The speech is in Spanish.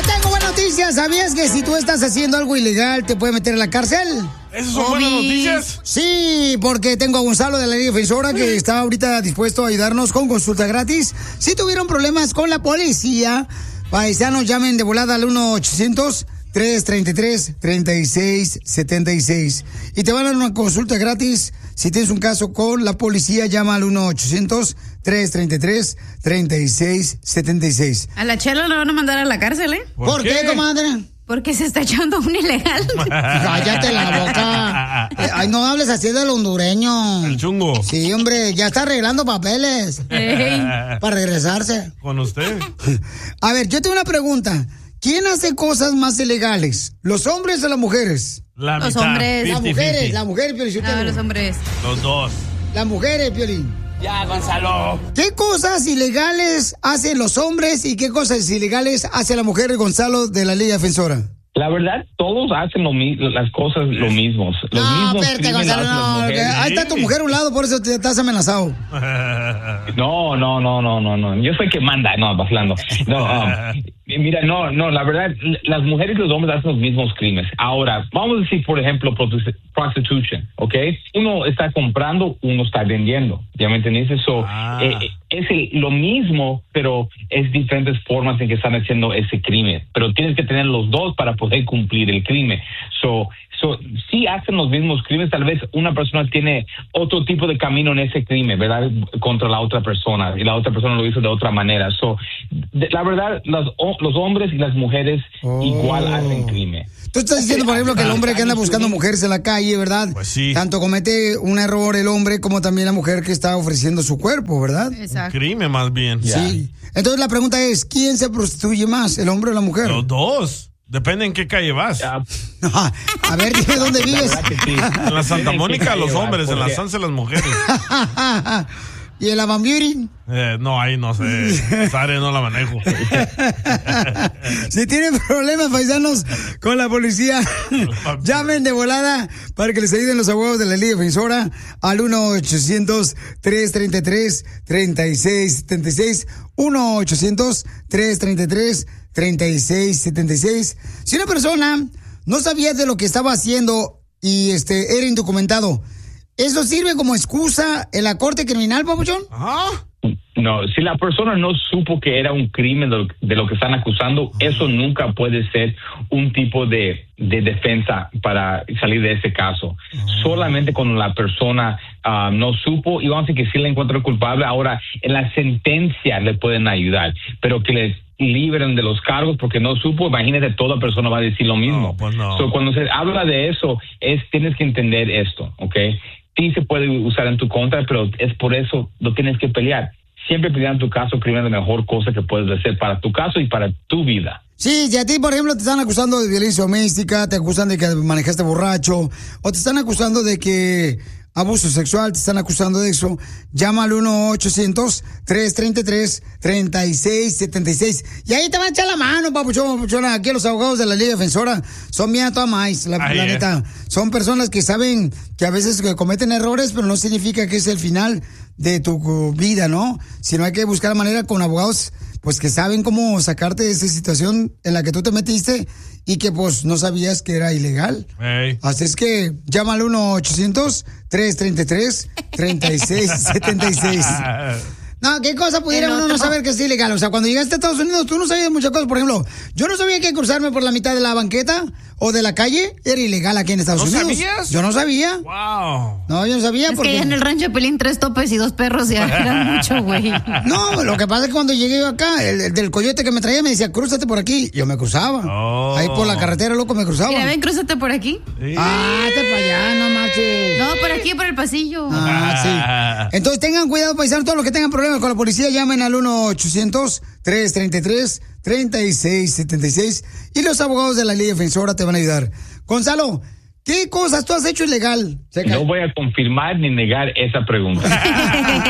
tengo buenas noticias. ¿Sabías que si tú estás haciendo algo ilegal te puede meter en la cárcel? ¿Esas son buenas noticias? Sí, porque tengo a Gonzalo de la Liga Defensora que está ahorita dispuesto a ayudarnos con consulta gratis. Si tuvieron problemas con la policía, paisanos, llamen de volada al 1-800-333-3676. Y te van a dar una consulta gratis. Si tienes un caso con la policía, llama al 1-800-333-3676. A la Chela la van a mandar a la cárcel, ¿eh? ¿Por qué, comadre? Porque se está echando un ilegal. Cállate la boca. Ay, no hables así del hondureño. El chungo. Sí, hombre, ya está arreglando papeles. Para regresarse. ¿Con usted? A ver, yo tengo una pregunta. ¿Quién hace cosas más ilegales? ¿Los hombres o las mujeres? Los hombres. Las mujeres, Piolín. No, los hombres. Los dos. Las mujeres, Piolín. Ya, Gonzalo. ¿Qué cosas ilegales hacen los hombres y qué cosas ilegales hace la mujer, Gonzalo, de la Liga Defensora? La verdad, todos hacen las cosas lo mismos. No, espérate, Gonzalo, no. Ahí está tu mujer a un lado, por eso te estás amenazado. No. Yo soy que manda. No, vacilando. No, mira, no, la verdad, las mujeres y los hombres hacen los mismos crímenes. Ahora, vamos a decir, por ejemplo, prostitution, ¿ok? Uno está comprando, uno está vendiendo. ¿Ya me entendiste? Es lo mismo, pero es diferentes formas en que están haciendo ese crimen. Pero tienes que tener los dos para poder cumplir el crimen. Sí hacen los mismos crímenes, tal vez una persona tiene otro tipo de camino en ese crimen, ¿verdad? Contra la otra persona, y la otra persona lo hizo de otra manera. La verdad, los hombres y las mujeres igual hacen crimen. Tú estás diciendo, por ejemplo, que el hombre que anda buscando mujeres en la calle, ¿verdad? Pues sí. Tanto comete un error el hombre como también la mujer que está ofreciendo su cuerpo, ¿verdad? Exacto. Crimen, más bien. Sí. Entonces la pregunta es, ¿quién se prostituye más, el hombre o la mujer? Los dos. Depende en qué calle vas. A ver, dime dónde vives. Sí. En la Santa Mónica los hombres, en la Sanse las mujeres. ¿Y en la Van Beauty? No, ahí no sé. Esa área no la manejo. Si tienen problemas, paisanos, con la policía, llamen de volada para que les ayuden los abogados de la Liga Defensora al 1-800-333-3676. 1-800-333-3676. Si una persona no sabía de lo que estaba haciendo y era indocumentado, ¿eso sirve como excusa en la corte criminal, papuchón? No, si la persona no supo que era un crimen de lo que están acusando, eso nunca puede ser un tipo de defensa para salir de ese caso. Solamente cuando la persona no supo, y vamos a decir que sí le encuentran culpable, ahora en la sentencia le pueden ayudar, pero que le liberen de los cargos porque no supo, imagínate, toda persona va a decir lo mismo. No, pues no. Cuando se habla de eso, tienes que entender esto, ¿ok? Sí se puede usar en tu contra, pero es por eso lo tienes que pelear. Siempre pelear en tu caso crimen es la mejor cosa que puedes hacer para tu caso y para tu vida. Sí, si a ti, por ejemplo, te están acusando de violencia doméstica, te acusan de que manejaste borracho, o te están acusando de que abuso sexual, te están acusando de eso, llama al 1-800-333-3676. Y ahí te van a echar la mano, papuchona. Aquí los abogados de la Liga Defensora son bien a toda maíz, la neta. Son personas que saben que a veces cometen errores, pero no significa que es el final de tu vida, ¿no? Sino hay que buscar la manera con abogados pues que saben cómo sacarte de esa situación en la que tú te metiste y que pues no sabías que era ilegal. Hey. Así es que llama al 1-800-333-3676. No, ¿qué cosa pudiera uno no saber que es ilegal? O sea, cuando llegaste a Estados Unidos, tú no sabías muchas cosas. Por ejemplo, yo no sabía que cruzarme por la mitad de la banqueta o de la calle era ilegal aquí en Estados Unidos. ¿No sabías? Yo no sabía. Wow. No, yo no sabía. Es que en el rancho de Pelín 3 topes y 2 perros ya eran mucho, güey. No, lo que pasa es que cuando llegué yo acá, el del coyote que me traía me decía, crúzate por aquí. Yo me cruzaba. Oh. Ahí por la carretera, loco, me cruzaba. Mira, ven, crúzate por aquí. Sí. Te para allá, no marches. No, por aquí, por el pasillo. Sí. Entonces tengan cuidado, paisanos, todos los que tengan problemas con la policía, llamen al 1-800-333-3676 y los abogados de la Liga Defensora te van a ayudar. Gonzalo, ¿qué cosas tú has hecho ilegal? No voy a confirmar ni negar esa pregunta.